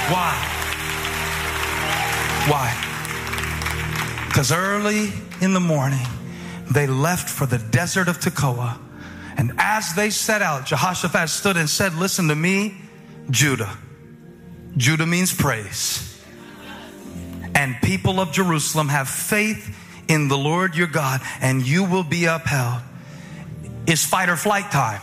Why? Why? Because early in the morning, they left for the desert of Tekoa. And as they set out, Jehoshaphat stood and said, listen to me, Judah. Judah means praise. And people of Jerusalem, have faith in the Lord your God, and you will be upheld. It's fight or flight time.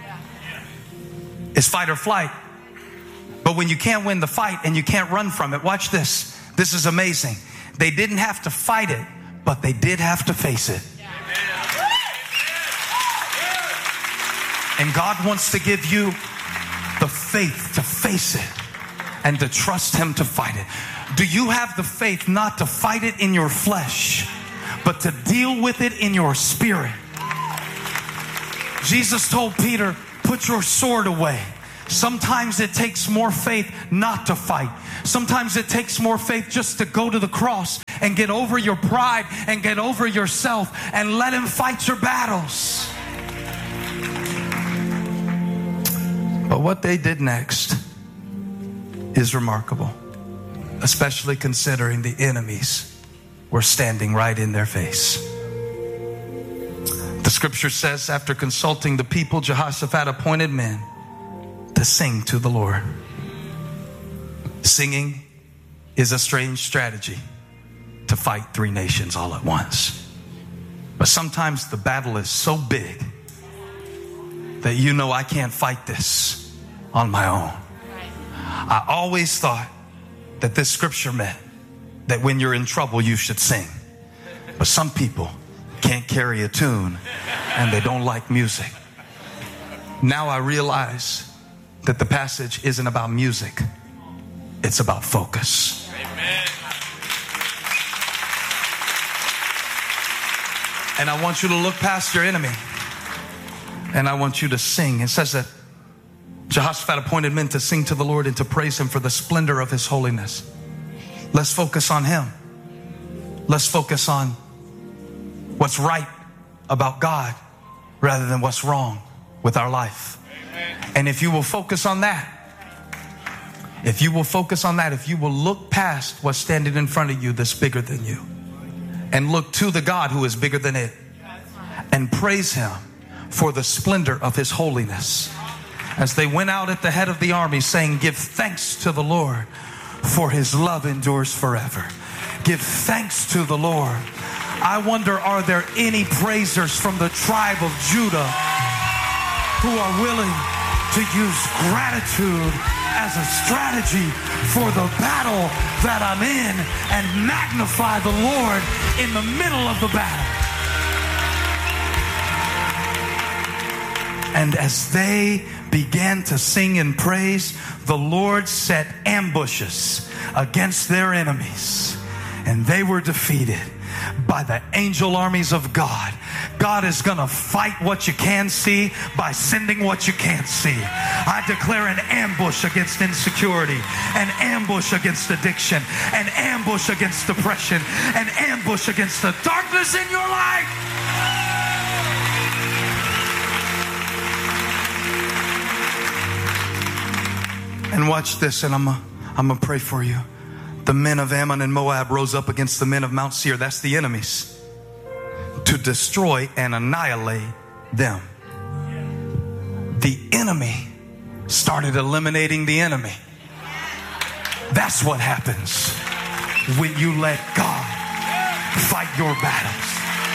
It's fight or flight. But when you can't win the fight and you can't run from it, watch this. This is amazing. They didn't have to fight it, but they did have to face it. And God wants to give you the faith to face it and to trust Him to fight it. Do you have the faith not to fight it in your flesh, but to deal with it in your spirit? Jesus told Peter, put your sword away. Sometimes it takes more faith not to fight. Sometimes it takes more faith just to go to the cross and get over your pride and get over yourself and let Him fight your battles. But what they did next is remarkable, especially considering the enemies were standing right in their face. The scripture says, after consulting the people, Jehoshaphat appointed men to sing to the Lord. Singing is a strange strategy to fight three nations all at once. But sometimes the battle is so big that you know, I can't fight this on my own. I always thought that this scripture meant that when you're in trouble, you should sing. But some people can't carry a tune and they don't like music. Now I realize that the passage isn't about music. It's about focus. Amen. And I want you to look past your enemy. And I want you to sing. It says that Jehoshaphat appointed men to sing to the Lord and to praise Him for the splendor of His holiness. Let's focus on Him. Let's focus on what's right about God rather than what's wrong with our life. Amen. And if you will focus on that, if you will look past what's standing in front of you that's bigger than you and look to the God who is bigger than it and praise Him for the splendor of His holiness. As they went out at the head of the army saying, give thanks to the Lord, for His love endures forever. Give thanks to the Lord. I wonder, are there any praisers from the tribe of Judah who are willing to use gratitude as a strategy for the battle that I'm in and magnify the Lord in the middle of the battle? And as they began to sing and praise, the Lord set ambushes against their enemies, and they were defeated by the angel armies of God. God is going to fight what you can see by sending what you can't see. I declare an ambush against insecurity, an ambush against addiction, an ambush against depression, an ambush against the darkness in your life. And watch this, and I'm going to pray for you. The men of Ammon and Moab rose up against the men of Mount Seir, that's the enemies, to destroy and annihilate them. The enemy started eliminating the enemy. That's what happens when you let God fight your battles.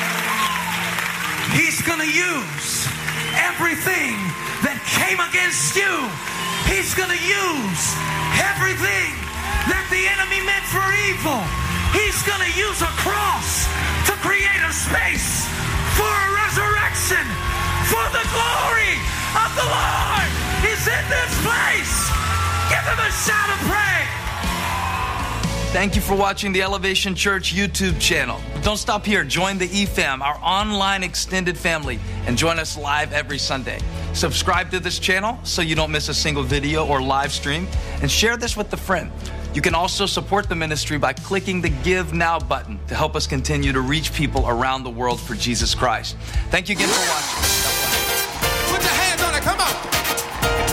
He's going to use everything that came against you. He's going to use everything that the enemy meant for evil. He's going to use a cross to create a space for a resurrection, for the glory of the Lord is in this place. Give Him a shout of praise. Thank you for watching the Elevation Church YouTube channel. But don't stop here. Join the eFam, our online extended family, and join us live every Sunday. Subscribe to this channel so you don't miss a single video or live stream, and share this with a friend. You can also support the ministry by clicking the Give Now button to help us continue to reach people around the world for Jesus Christ. Thank you again for watching.